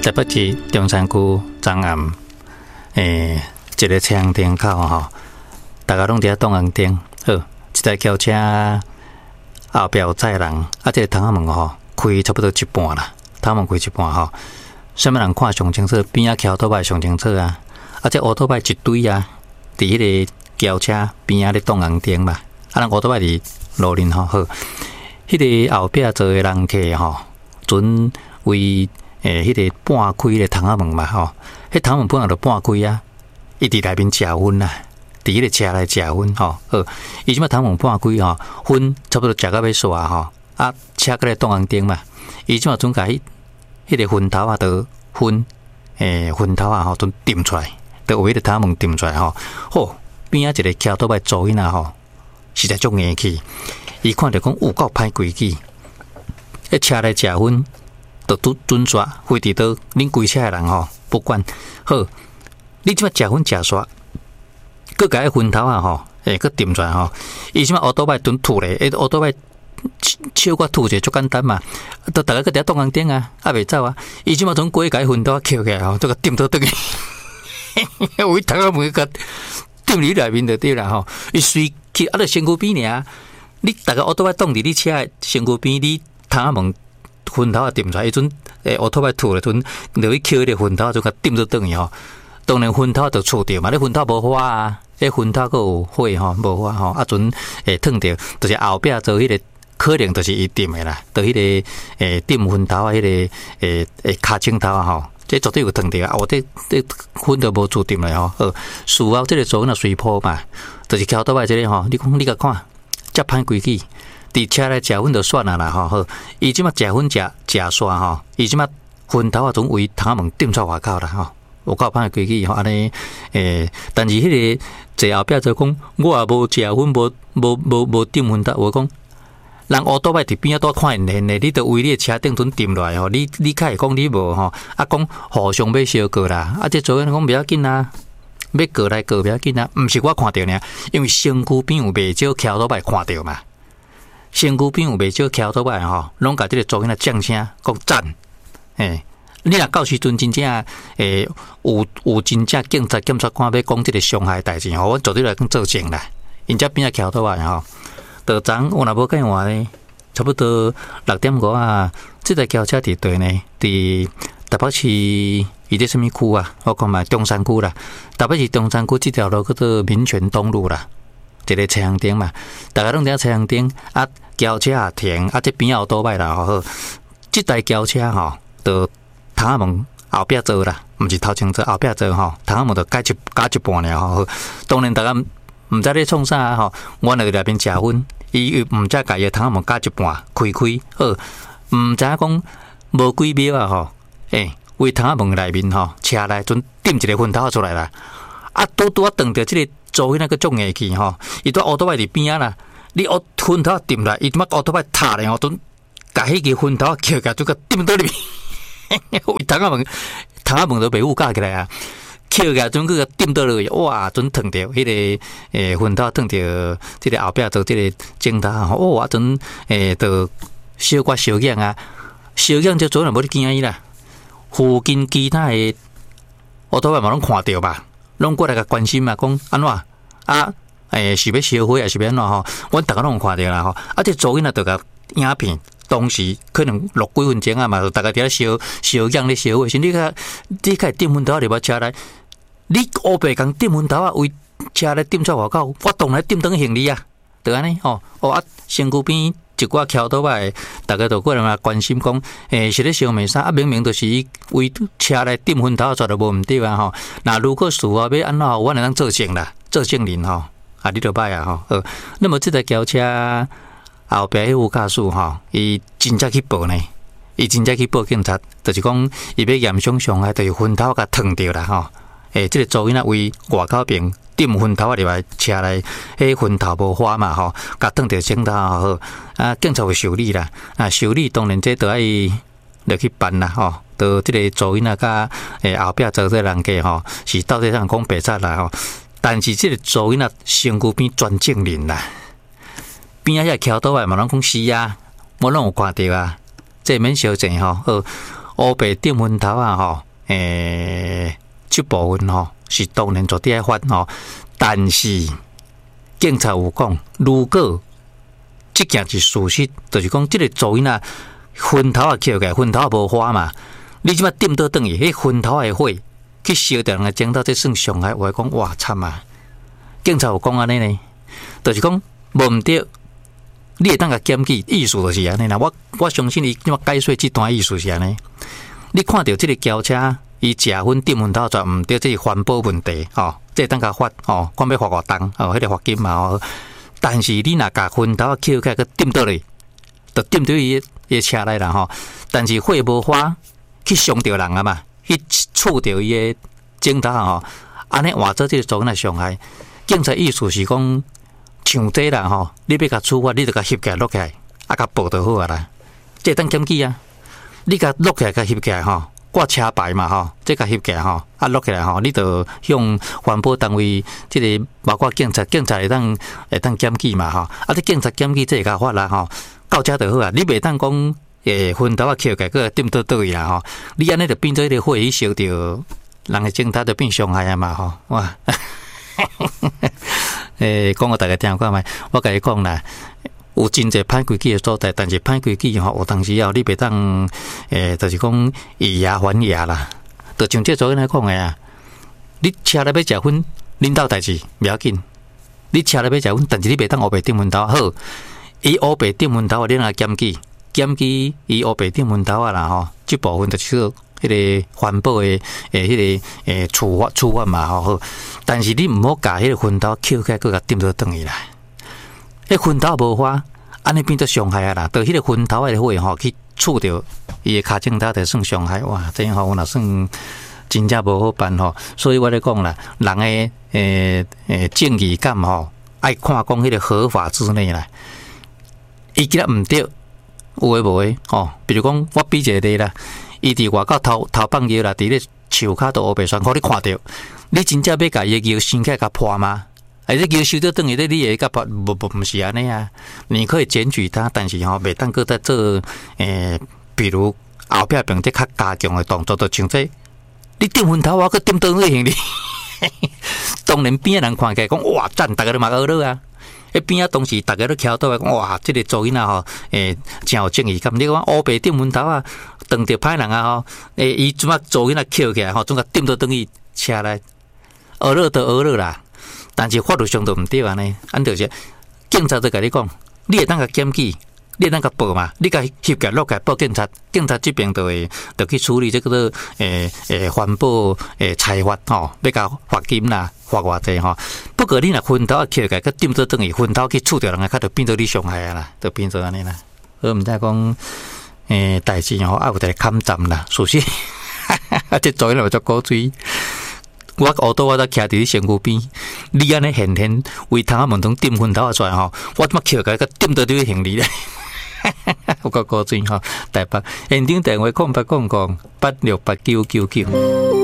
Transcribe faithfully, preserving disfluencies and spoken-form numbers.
台北市中山区张安，诶、欸，一个车行灯口吼，大家拢伫遐动红灯。好，一台轿车后壁有载人，啊，这个窗仔门吼开差不多一半啦，窗门开一半吼。啥物人看上清楚？边仔桥头摆上清楚啊！啊，这乌托摆一堆啊，伫迄个轿车边仔咧动红灯嘛。啊，人乌托摆伫路面吼好，迄、那个后壁坐诶人客吼，准为。诶，迄、那个半开的窗仔门嘛，吼，迄窗门本来就半开啊，伊伫内面食薰啦，伫迄个车内食薰吼，好，伊即摆窗门半开吼，薰差不多食到要煞吼，啊，车过来动红灯嘛，伊即摆准甲迄迄个薰头啊，都薰诶薰头啊吼，都点出来，都有迄个窗门点出来吼，好，边仔一个桥头摆做囡仔吼，实在足硬气，伊看着讲有够歹规矩，迄车内食薰。就拄准煞，非伫倒恁规车诶人吼，不管好，你即摆食薰食煞，佮甲迄薰头啊吼，诶，佮点出来吼，伊即摆乌多摆准吐咧，诶，乌多摆手骨吐者足简单嘛，都大家佮伫遐动红灯啊，啊袂走啊，伊即摆准过甲迄薰头捡起来吼，都甲点倒倒去，有伊头壳门甲点入内面就对啦吼，伊随去啊，著身躯边尔，你大家乌多摆挡伫你车诶身躯边，你窗仔门。薰头啊，点出来，迄阵诶，乌托摆吐咧，阵就去捡迄个薰头，就甲点倒转去吼。当然薰头就触着嘛，你薰头无花啊，迄薰头佫有火吼，无花吼，啊阵诶烫着，就是后壁做迄个，可能就是伊点诶啦，就迄个诶点薰头啊，迄个诶诶骹镜头啊吼，这绝对有烫着啊，我这这薰都无注点来吼。好，事后这个做那水泡嘛，就是桥头摆这个吼，你讲你甲看，遮歹规矩。伫车内食薰就算啦啦吼，好，伊即马食薰食食煞吼，伊即马薰头啊总为窗门点出外口啦吼，有够歹规矩吼，安尼诶，但是迄、那个坐后壁就讲，我也无食薰，无无无无点薰头，我讲，人乌多摆伫边仔多看现现的，你着为你的车顶阵点落来吼，你你较会讲你无吼，啊讲互相要相过啦，啊这做人讲不要紧啊，要过来过不要紧啊，毋是我看到呢，因为身躯边有袂少桥头摆看到嘛。身躯边有袂少桥头摆吼，拢甲即个做囡仔掌声讲赞，诶，你若到时阵真正诶有有真正警察检察官要讲即个伤害代志吼，我绝对来讲作证啦。因遮边仔桥头摆吼，就昨我若无计换咧，差不多六点五啊，即台轿车伫对呢，伫台北市伊伫什么区啊？我讲嘛中山区啦，台北市中山区即条路叫做民权东路啦。一个车行灯嘛，大家拢伫车行灯啊，轿车也停啊，这边后倒摆啦吼，这台轿车吼，就窗仔门后壁坐啦，毋是头前坐，后壁坐吼，窗仔门就改一改一半了吼。当然大家毋知咧创啥吼，我来内边食薰，伊毋知家己窗仔门改一半开开，好，毋知影讲无几秒啊吼，诶、欸，为窗仔门内面吼，车内准点一个薰头出来啦，啊，拄拄啊撞着即个。做迄那个种硬气吼，伊拄乌托摆伫边仔啦，你乌薰头点来，伊即马乌托摆塌咧吼，都甲迄个薰头捡起来，就甲点倒入去。窗仔门，窗仔门都袂有架起来啊，捡起来准去甲点倒落去，哇，准烫着迄、那个诶薰头烫着，即个后壁做即个镜头吼，哇，准诶就小可小痒啊，小痒就做人无你惊伊啦，附近其他诶乌托摆嘛拢看着吧。拢过来甲关心嘛，讲安怎啊？诶，是要烧火还是要安怎吼？阮逐个拢有看着啦吼。啊，这做囡仔就甲影片，当时可能六几分钟啊嘛，就大家伫遐烧烧氧咧烧火，是你甲你甲点薰头入把车内，你乌白共点薰头啊，为车内点出外口，我当然点灯行李啊，就安尼吼。哦啊，身躯边一寡桥头摆，大家都过来嘛关心讲，诶、欸，是咧烧咩啥？啊，明明就是伊为车内点薰头，绝对无毋对啊吼。那如果事后要安怎，我来当作证啦，做证人吼，啊，你就歹啊吼。呃，那么这台轿车后壁迄副驾驶吼，伊真正去报呢，伊真正去报警察，就是讲伊要严重伤害，就是薰头甲烫着啦吼。诶、欸，这个做囡仔为外口边。点薰头啊！入来车内，迄薰头无花嘛吼，甲烫着镜头吼，啊，警察会受理啦。啊，受理当然这都爱落去办啦吼。都即个做囡仔甲诶后壁做这人家吼，是到底上讲白贼啦吼。但是即个做囡仔身躯边专证人啦，边仔遐桥头啊嘛，拢讲是啊，我拢有看到啊，这免小钱吼。呃， 乌白顶昏头啊吼，诶，这部分吼是当然绝对爱发吼，但是警察有讲，如果这件是事实，就是讲这个噪音啊，昏头啊起来，昏头啊无花嘛，你即摆点倒转去，迄昏头的火去烧掉人个整到，这算伤害。我讲哇惨啊！警察有讲安尼呢，就是讲无毋对。你会当甲检举，意思就是安尼啦。我我相信伊怎么解说这段意思是安尼。你看到这个轿车，伊食薰点薰头就毋对，这是环保问题哦。这当甲罚哦，看要罚偌重哦，迄个罚金嘛哦。但是你若甲薰头捡起来，佮点倒咧，就点到伊个车内啦吼。但是火无花去伤着人啊嘛，去触着伊个镜头吼，安尼换做这个造成的伤害。警察意思是讲。像这啦吼，你要甲处罚，你就甲翕起来录起来，啊，甲报就好啊啦。这当检举啊，你甲录起来，甲翕起来吼，挂车牌嘛吼，这甲翕起来吼，啊录起来吼，你就向环保单位，这个包括警察，警察会当会当检举嘛吼，啊，这警察检举这个法啦吼，到遮就好啊。你袂当讲诶，昏头啊，起来个点倒倒去啦吼，你安尼就变做迄个火去烧着人的警察就变伤害啊嘛吼，哇！诶，讲互大家听看觅，我甲你讲啦，有真侪歹规矩的所在，但是歹规矩吼，有当时哦，你袂当诶，就是讲以牙还牙啦。就像这昨天来讲诶啊，你车内要食薰，恁兜代志袂要紧。你车内要食薰，但是你袂当乌白点薰头好，伊乌白点薰头啊，你若检举，检举伊乌白点薰头啊啦吼，这部分就是说。迄个环保的诶，迄个诶处罚处罚嘛吼，但是你毋好甲迄个薰头捡起来，佮甲点倒转去啦。迄薰头无花，安尼变做伤害啊啦。到迄个薰头的火吼，去触着伊个骹镜头，就算伤害。哇，这样吼，我若算真正无好办吼。所以我咧讲啦，人诶诶诶正义感吼，爱看讲迄个合法之内啦。伊既然毋对，有诶无诶吼，比如讲我比一个例啦。伊伫外口偷偷放药啦，伫咧树骹都乌白栓，互你看到，你真正要甲伊个药伸起来甲破吗？哎，这药收到等于咧，你会甲破？不不不是安尼啊！你可以检举他，但是吼，袂当搁在做诶，比如后壁并且较加强的动作，就像这，你点昏头，我搁点倒去行哩。当然边人看起来讲哇赞，大家都嘛学了啊！迄边啊，当时大家都徛倒来讲，哇，这个噪音啊吼，诶，真有正义感。你讲乌白点昏头啊，当着歹人啊吼，诶，伊怎啊噪音啊捡起来吼，总甲点到等于车来，学了就学了啦。但是法律上都毋对安尼，按就是警察就甲你讲，你会当甲检举，你会当甲报嘛，你甲翕起录起报警察，警察这边就会就去处理这个做诶诶环保诶裁罚吼，要甲罚金啦。罚偌济吼，不过你若昏头啊起来，佮点做等于昏头去触着人啊，较就变做你伤害啊啦，就变做安尼啦。我毋知讲诶代志吼，啊有一个勘站啦，属实，啊这噪音又足古锥。我乌倒我都徛伫你身躯边，你安尼现天为头仔门中点昏头啊出来吼，我怎么起来佮点到你行李咧？有够古锥吼，台北现场电话空八空空八六八九九九。